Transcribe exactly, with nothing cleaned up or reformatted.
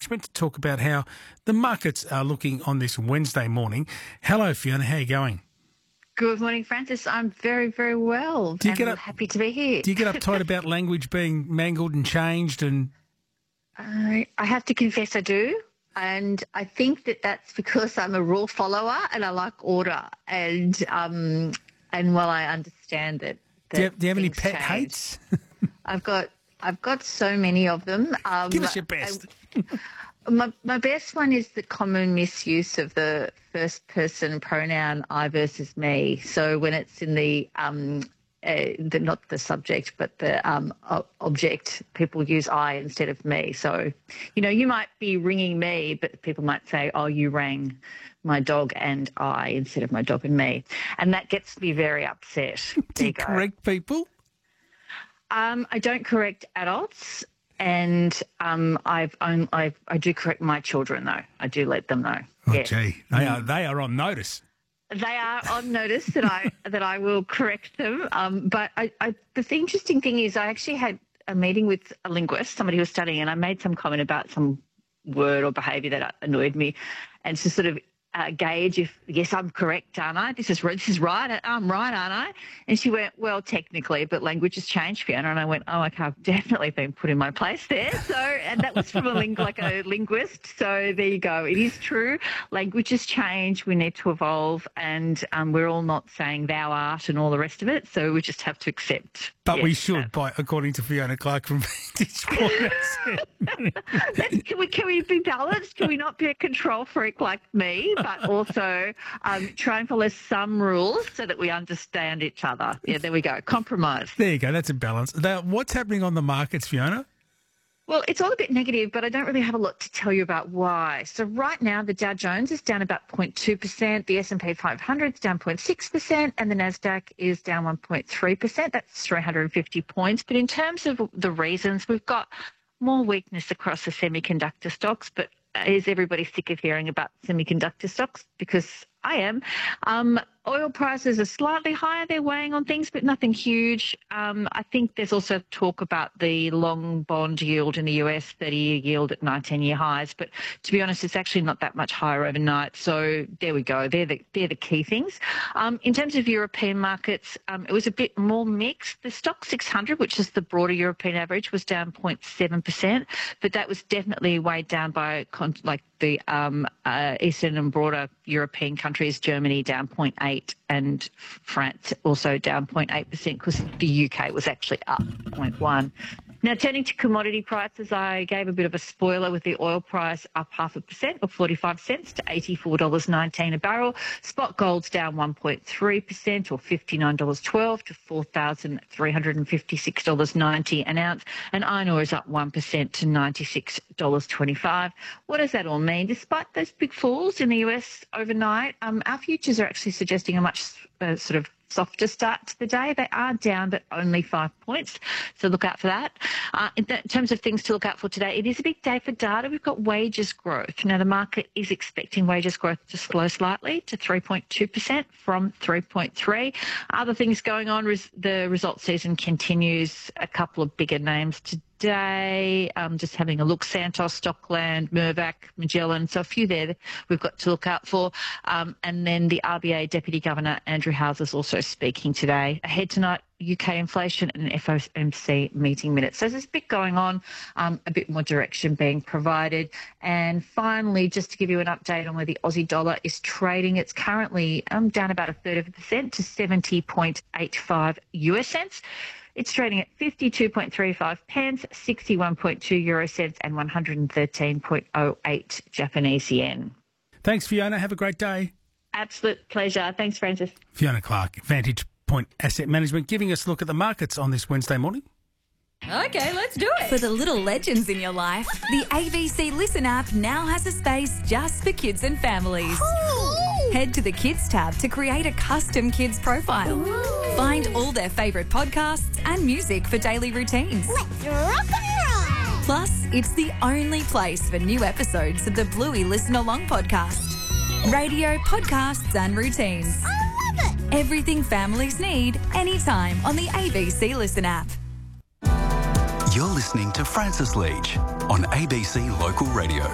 Management to talk about how the markets are looking on this Wednesday morning. Hello, Fiona. How are you going? Good morning, Francis. I'm very, very well. Do you and get up, happy to be here. Do you get uptight about language being mangled and changed? And uh, I have to confess I do. And I think that that's because I'm a rule follower and I like order. And um, and while I understand that, that do you have, do you have any pet change, hates? I've got I've got so many of them. Um, Give us your best. I, my my best one is the common misuse of the first person pronoun I versus me. So when it's in the um, Uh, the, not the subject, but the um, o- object, people use I instead of me. So, you know, you might be ringing me, but people might say, oh, you rang my dog and I instead of my dog and me. And that gets me very upset. Do you correct people? Um, I don't correct adults. And um, I've, I'm, I've, I do correct my children, though. I do let them know. Oh, yes. gee. They are, they are on notice. They are on notice that I that I will correct them. Um, but I, I, the interesting thing is I actually had a meeting with a linguist, somebody who was studying, and I made some comment about some word or behaviour that annoyed me, and to sort of uh, gauge if, yes, I'm correct, aren't I? This is, this is right. I'm right, aren't I? And she went, well, technically, but language has changed, Fiona. And I went, oh, okay, I've definitely been put in my place there. So, and that was from a ling- like a linguist. So there you go. It is true. Language has changed. We need to evolve, and um, we're all not saying thou art and all the rest of it. So we just have to accept. But yes, we should, by according to Fiona Clark from Vantage Point. can we can we be balanced? Can we not be a control freak like me, but also um, try and follow some rules so that we understand each other? Yeah, there we go. Compromise. There you go. That's a balance. Now, what's happening on the markets, Fiona? Well, it's all a bit negative, but I don't really have a lot to tell you about why. So right now, the Dow Jones is down about zero point two percent, the S and P five hundred is down zero point six percent, and the Nasdaq is down one point three percent. That's three hundred fifty points. But in terms of the reasons, we've got more weakness across the semiconductor stocks, but is everybody sick of hearing about semiconductor stocks? Because I am. Um, oil prices are slightly higher. They're weighing on things, but nothing huge. Um, I think there's also talk about the long bond yield in the U S, thirty-year yield at nineteen-year highs. But to be honest, it's actually not that much higher overnight. So there we go. They're the, they're the key things. Um, in terms of European markets, um, it was a bit more mixed. The stock six hundred, which is the broader European average, was down zero point seven percent, but that was definitely weighed down by con- like the um, uh, Eastern and broader European countries, Germany down zero point eight and France also down zero point eight percent because the U K was actually up zero point one. Now, turning to commodity prices, I gave a bit of a spoiler with the oil price up half a percent or forty-five cents to eighty-four dollars nineteen a barrel. Spot gold's down one point three percent or fifty-nine dollars twelve to four thousand three hundred fifty-six dollars ninety an ounce. And iron ore is up one percent to ninety-six dollars twenty-five. What does that all mean? Despite those big falls in the U S overnight, um, our futures are actually suggesting a much uh, sort of softer start to the day. They are down, but only five points. So look out for that. Uh, in, th- in terms of things to look out for today, it is a big day for data. We've got wages growth. Now, the market is expecting wages growth to slow slightly to three point two percent from three point three. Other things going on, res- the results season continues. A couple of bigger names today. Today, um, just having a look, Santos, Stockland, Mirvac, Magellan, so a few there we've got to look out for. Um, and then the R B A Deputy Governor, Andrew Howes, is also speaking today. Ahead tonight, U K inflation and an F O M C meeting minutes. So there's a bit going on, um, a bit more direction being provided. And finally, just to give you an update on where the Aussie dollar is trading, it's currently um, down about a third of a percent to seventy point eight five U S cents. It's trading at fifty-two point three five pence, sixty-one point two euro cents and one hundred thirteen point oh eight Japanese yen. Thanks, Fiona. Have a great day. Absolute pleasure. Thanks, Francis. Fiona Clark, Vantage Point Asset Management, giving us a look at the markets on this Wednesday morning. Okay, let's do it. For the little legends in your life, the A B C Listen app now has a space just for kids and families. Ooh. Head to the Kids tab to create a custom kids profile. Ooh. Find all their favourite podcasts and music for daily routines. Let's rock and roll. Plus, it's the only place for new episodes of the Bluey Listen Along podcast. Radio, podcasts and routines. I love it. Everything families need, anytime on the A B C Listen app. You're listening to Francis Leach on A B C Local Radio.